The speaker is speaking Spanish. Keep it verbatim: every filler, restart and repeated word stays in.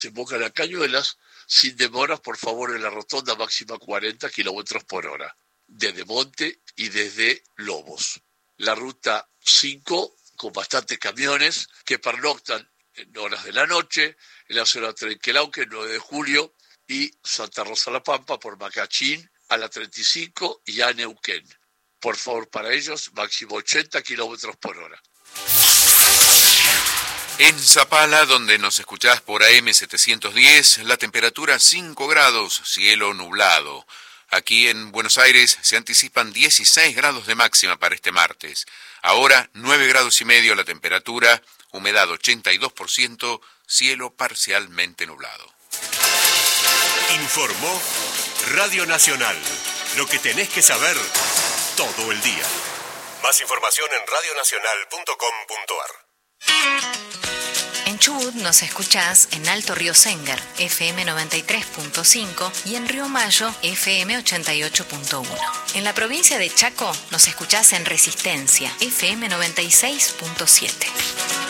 en Boca de Cañuelas, sin demoras, por favor, en la rotonda máxima cuarenta kilómetros por hora, desde Monte y desde Lobos. La ruta cinco, con bastantes camiones que pernoctan en horas de la noche, en la zona de Trenquelauquen, nueve de julio, y Santa Rosa La Pampa por Macachín a la treinta y cinco y a Neuquén. Por favor, para ellos, máximo ochenta kilómetros por hora. En Zapala, donde nos escuchás por A M setecientos diez, la temperatura cinco grados, cielo nublado. Aquí en Buenos Aires se anticipan dieciséis grados de máxima para este martes. Ahora nueve grados y medio la temperatura, humedad ochenta y dos por ciento, cielo parcialmente nublado. Informó Radio Nacional. Lo que tenés que saber todo el día. Más información en radio nacional punto com punto a r. En Chubut nos escuchás en Alto Río Sénger, F M noventa y tres punto cinco, y en Río Mayo, F M ochenta y ocho punto uno. En la provincia de Chaco nos escuchás en Resistencia, F M noventa y seis punto siete.